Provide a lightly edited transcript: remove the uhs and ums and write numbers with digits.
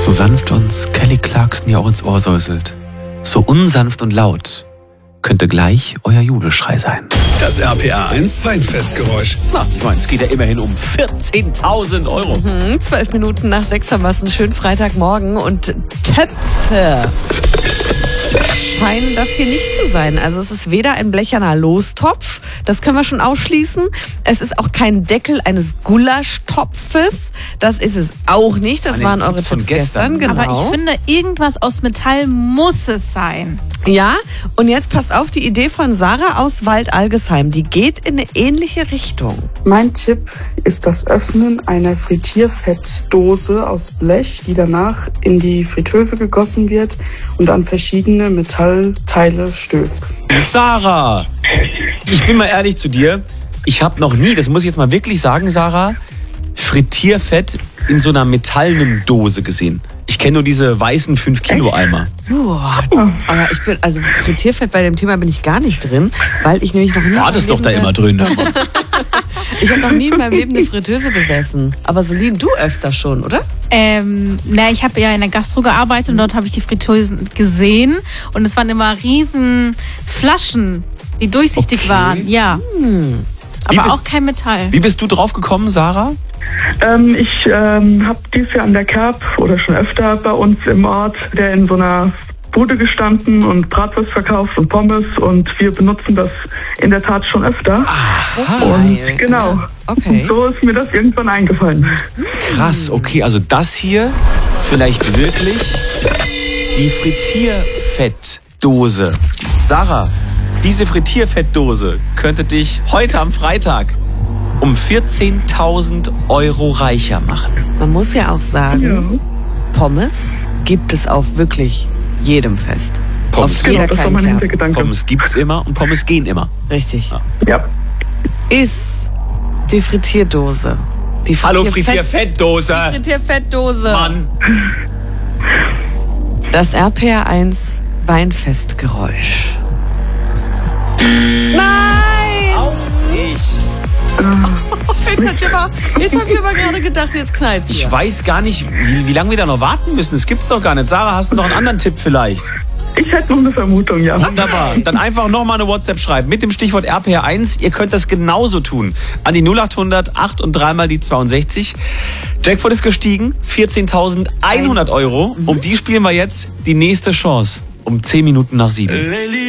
So sanft uns Kelly Clarkson ja auch ins Ohr säuselt, so unsanft und laut könnte gleich euer Jubelschrei sein. Das RPR 1 Weinfestgeräusch. Na, ich meine, es geht ja immerhin um 14.000 Euro. 12 Minuten nach 6 haben wir es, einen schönen Freitagmorgen und Töpfe scheinen das hier nicht zu sein. Also es ist weder ein blecherner Lostopf, das können wir schon ausschließen. Es ist auch kein Deckel eines Gulaschtopfes, das ist es auch nicht. Das waren eure Tipps von gestern. Genau. Aber ich finde, irgendwas aus Metall muss es sein. Ja, und jetzt passt auf, die Idee von Sarah aus Waldalgesheim, die geht in eine ähnliche Richtung. Mein Tipp ist das Öffnen einer Frittierfettdose aus Blech, die danach in die Fritteuse gegossen wird und an verschiedene Metallteile stößt. Sarah, ich bin mal ehrlich zu dir, ich habe noch nie, das muss ich jetzt mal wirklich sagen, Sarah, Frittierfett in so einer metallenen Dose gesehen. Ich kenne nur diese weißen 5-Kilo-Eimer. Aber ich bin, also Frittierfett bei dem Thema bin ich gar nicht drin, weil ich nämlich noch nie... War das doch da immer drin. Ich habe noch nie in meinem Leben eine Fritteuse besessen. Aber Solin, du öfter schon, oder? Ich habe ja in der Gastro gearbeitet und dort habe ich die Fritteusen gesehen. Und es waren immer riesen Flaschen, die durchsichtig waren. Ja. Aber auch kein Metall. Wie bist du drauf gekommen, Sarah? Ich habe dieses Jahr an der Kerb oder schon öfter bei uns im Ort, der in so einer Bude gestanden und Bratwurst verkauft und Pommes, und wir benutzen das in der Tat schon öfter. Und genau. Okay. Und so ist mir das irgendwann eingefallen. Krass, okay, also das hier vielleicht wirklich die Frittierfettdose. Sarah, diese Frittierfettdose könnte dich heute am Freitag um 14.000 Euro reicher machen. Man muss ja auch sagen, Pommes gibt es auf wirklich jedem Fest. Pommes, auf jeder das war mein kleinen Kerb. Hintergedanke. Pommes gibt's immer und Pommes gehen immer. Richtig. Ja. Ist die Frittierdose. Die Hallo Frittierfettdose. Frittierfettdose. Mann. Das RPR 1 Weinfestgeräusch. Nein! Auch ich. Jetzt hab ich aber gerade gedacht, jetzt knallt's hier. Ich weiß gar nicht, wie lange wir da noch warten müssen. Das gibt's doch gar nicht. Sarah, hast du noch einen anderen Tipp vielleicht? Ich hätte noch eine Vermutung, ja. Wunderbar. Dann einfach nochmal eine WhatsApp schreiben mit dem Stichwort RPR1. Ihr könnt das genauso tun. An die 0800 8 und 3 mal die 62. Jackpot ist gestiegen. 14.100 Euro. Um die spielen wir jetzt die nächste Chance. Um 10 Minuten nach 7.